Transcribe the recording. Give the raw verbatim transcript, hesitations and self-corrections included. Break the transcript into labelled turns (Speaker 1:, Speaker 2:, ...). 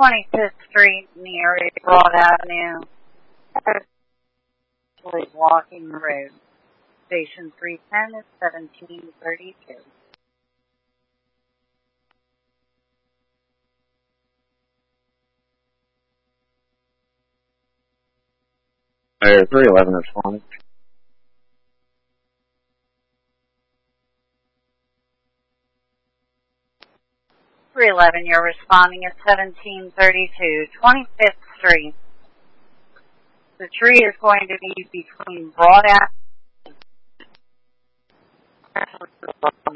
Speaker 1: twenty-fifth Street near Broad Avenue. Actually blocking the road. Station three ten is seventeen thirty-two.
Speaker 2: Uh, three eleven is fine.
Speaker 1: three eleven, you're responding at seventeen thirty-two, twenty-fifth Street. The tree is going to be between Broad Avenue